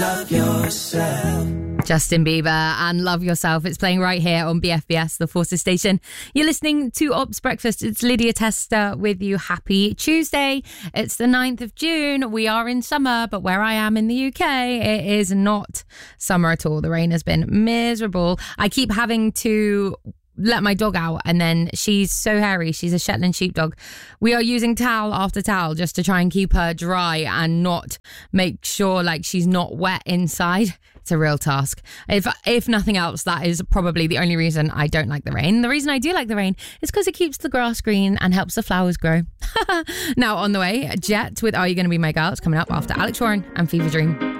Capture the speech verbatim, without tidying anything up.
Love yourself. Justin Bieber and Love Yourself. It's playing right here on B F B S, the Forces Station. You're listening to Ops Breakfast. It's Lydia Tester with you. Happy Tuesday. It's the ninth of June. We are in summer, but where I am in the U K, it is not summer at all. The rain has been miserable. I keep having to let my dog out, and then she's so hairy. She's a Shetland sheepdog. We are using towel after towel just to try and keep her dry and not make sure like she's not wet inside. It's a real task. If if nothing else, that is probably the only reason I don't like the rain. The reason I do like the rain is because it keeps the grass green and helps the flowers grow. Now on the way, Jet with Are You Gonna Be My Girl? It's coming up after Alex Warren and Fever Dream.